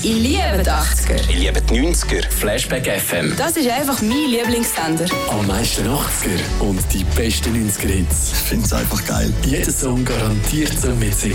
Ich liebe die 80er. Ich liebe die 90er. Flashback FM. Das ist einfach mein Lieblingssender. Am meisten 80er und die besten 90er-Hits. Ich finde es einfach geil. Jeder Song garantiert zum Mitsingen.